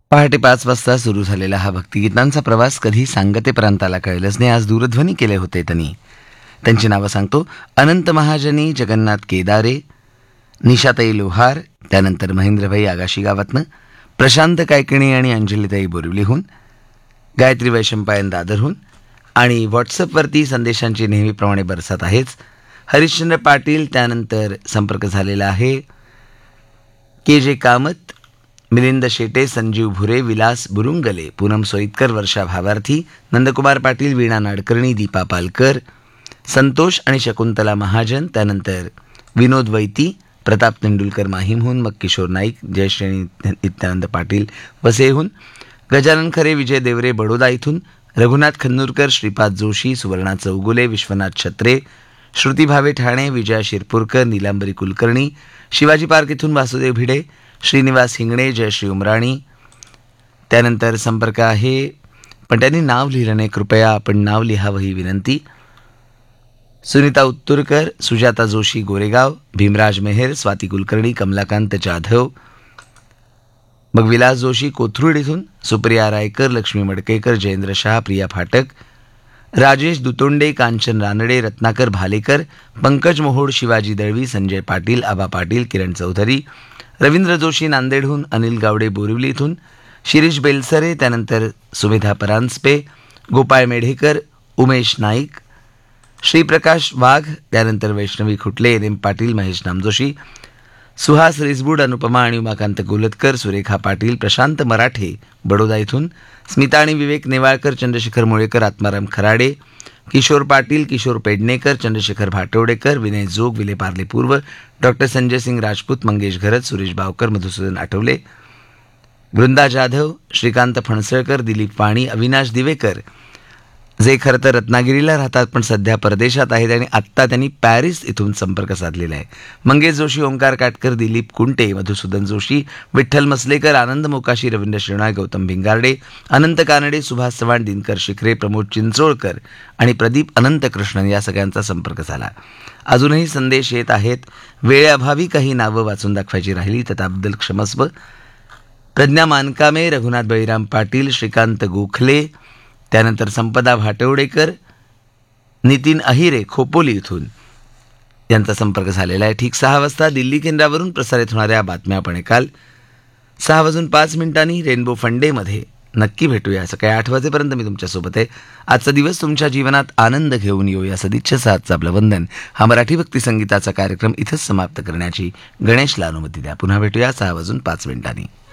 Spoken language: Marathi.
पहाटे 5 वाजता सुरू झालेला हा भक्तिगीतांचा प्रवास कधी सांगतेपर्यंत कळलंच नाही. आज दूरध्वनी केले होते त्यांनी. त्यांची नावं सांगतो: अनंत महाजनी, जगन्नाथ केदारे, निशाताई लोहार, त्यानंतर महेंद्रभाई आगाशी गावातनं, प्रशांत कायकिणी आणि अंजलीताई बोरिवलीहून, गायत्री वैशंपायन दादरहून, आणि व्हॉट्सअपवरती संदेशांची नेहमीप्रमाणे बरसात आहेच. हरिश्चंद्र पाटील, त्यानंतर संपर्क झालेला आहे के जे कामत, मिलिंद शेटे, संजीव भुरे, विलास बुरुंगले, पूनम सोईतकर, वर्षा भावार्थी, नंदकुमार पाटील, वीणा नाडकर्णी, दीपा पालकर, संतोष आणि शकुंतला महाजन, त्यानंतर विनोद वैती, प्रताप तेंडुलकर माहीमहून, मग किशोर नाईक, जयश्रेणी नित्यानंद पाटील वसईहून, गजानन खरे, विजय देवरे बडोदा इथून, रघुनाथ खन्नूरकर, श्रीपाद जोशी, सुवर्णा चौगुले, विश्वनाथ छत्रे, श्रुती भावे ठाणे, विजया शिरपूरकर, नीलांबरी कुलकर्णी, शिवाजी पार्क इथून वासुदेव भिडे, श्रीनिवास हिंगणे, जयश्री उमराणी, त्यानंतर संपर्क आहे, पण त्यांनी नाव लिहिलं नाही, कृपया आपण नाव लिहावं ही विनंती. सुनीता उत्तुरकर, सुजाता जोशी गोरेगाव, भीमराज मेहेर, स्वाती कुलकर्णी, कमलाकांत जाधव, मग विलास जोशी कोथरूड इथून, सुप्रिया रायकर, लक्ष्मी मडकेकर, जयेंद्र शहा, प्रिया फाटक, राजेश दुतोंडे, कांचन रानडे, रत्नाकर भालेकर, पंकज मोहोड, शिवाजी दळवी, संजय पाटील, आबा पाटील, किरण चौधरी, रवींद्र जोशी नांदेडहून, अनिल गावडे बोरिवली इथून, शिरीष बेलसरे, त्यानंतर सुमेधा परांजपे, गोपाळ मेढेकर, उमेश नाईक, श्रीप्रकाश वाघ, त्यानंतर वैष्णवी खुटले, एन एम पाटील, महेश नामजोशी, सुहास रिसबूड, अनुपमा आणि उमाकांत गोलतकर, सुरेखा पाटील, प्रशांत मराठे बडोदा इथून, स्मिता आणि विवेक नेवाळकर, चंद्रशेखर मोळेकर, आत्माराम खराडे, किशोर पाटील, किशोर पेडणेकर, चंद्रशेखर भाटवडेकर, विनय जोग, विले पार्ले पूर्व, डॉक्टर संजय सिंग राजपूत, मंगेश घरत, सुरेश बावकर, मधुसूदन आठवले, वृंदा जाधव, श्रीकांत फणसळकर, दिलीप वाणी, अविनाश दिवेकर, जे खरं तर रत्नागिरीला राहतात पण सध्या परदेशात आहेत आणि आत्ता त्यांनी पॅरिस इथून संपर्क साधलेला आहे. मंगेश जोशी, ओंकार काटकर, दिलीप कुंटे, मधुसूदन जोशी, विठ्ठल मसलेकर, आनंद मोकाशी, रवींद्र शिरणाय, गौतम भिंगारडे, अनंत कानडे, सुभाष चव्हाण, दिनकर शिखरे, प्रमोद चिंचोळकर आणि प्रदीप अनंत कृष्णन या सगळ्यांचा संपर्क झाला. अजूनही संदेश येत आहेत. वेळेअभावी काही नावं वाचून दाखवायची राहिली तर त्याबद्दल क्षमस्व. प्रज्ञा मानकामे, रघुनाथ बळीराम पाटील, श्रीकांत गोखले, त्यानंतर संपदा भाटवडेकर, नितीन अहिरे खोपोली इथून यांचा संपर्क झालेला आहे. ठीक 6 वाजता दिल्ली केंद्रावरून प्रसारित होणाऱ्या बातम्या आपण ऐकाल. 6:05 रेनबो फंडेमध्ये नक्की भेटूया. सकाळी 8 वाजेपर्यंत मी तुमच्यासोबत आहे. आजचा दिवस तुमच्या जीवनात आनंद घेऊन येऊ या सदिच्छेचं आजचं आपलं वंदन. हा मराठी भक्ती संगीताचा कार्यक्रम इथंच समाप्त करण्याची गणेशला अनुमती द्या. पुन्हा भेटूया 6:05.